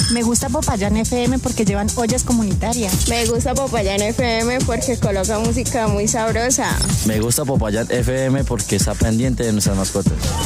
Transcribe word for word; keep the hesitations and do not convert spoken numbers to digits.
Me gusta Popayán F M porque llevan ollas comunitarias. Me gusta Popayán F M porque coloca música muy sabrosa. Me gusta Popayán F M porque está pendiente de nuestras mascotas.